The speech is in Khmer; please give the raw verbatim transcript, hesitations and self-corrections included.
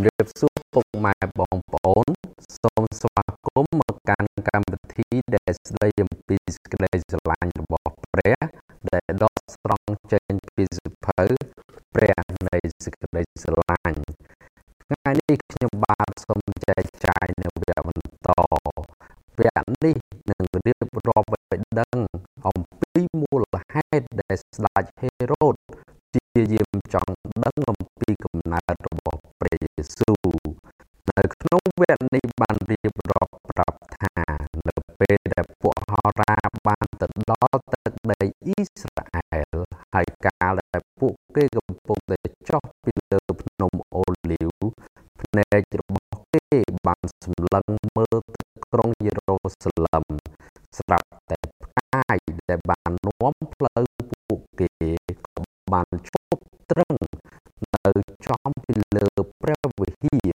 រៀបសួរពុកម៉ែបងប្អូនសូមស្វាគមន៍មកកាន់កម្មវិធីដែលស្ដីអំពីសេចក្តីស្រឡាញ់របស់ព្រះដែលដកស្រង់ចេញពីសៀវភៅព្រះនៃសេចក្តីស្រឡាញ់ថ្ងៃនេះខ្ញុំបាទសូមចែកចាយនៅវគ្គបន្តវគ្គនេះនឹងរៀបរាប់ឲ្យដឹងអំពីមូលហេតុដែលស្ដេចហេរ៉ូតព្យាយាមចង់ដឹងអំពីកំណើតរបស់ព្រះយេស៊ូវនៅក្នុងវគ្គនេះបានរៀបរាប់ប្រាប់ថានៅពេលដែលពួកហោរាបានទៅដល់ទឹកដីអ៊ីស្រាអែលហើយកាលដែលពួកគេកំពុងតែចុះពីលើភ្នំអូលីវភ្នែករបស់គេបានសម្លឹងមើលទៅក្រុងយេរូសាឡឹមស្រាប់តែផ្កាយដែលបាននាំផ្លូវពួកគេក៏បានឈប់ទ្រឹងនៅចំពីលើព្រះវិហារ